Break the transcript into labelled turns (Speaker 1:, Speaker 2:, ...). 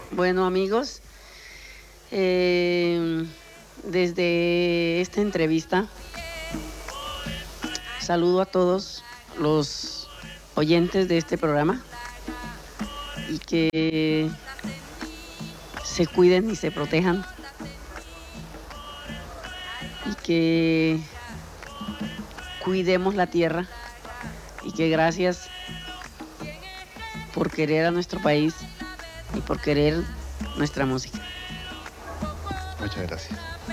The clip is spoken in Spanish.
Speaker 1: Bueno, amigos, desde esta entrevista saludo a todos los oyentes de este programa y que se cuiden y se protejan y que cuidemos la tierra y que gracias por querer a nuestro país y por querer nuestra música.
Speaker 2: Muchas gracias.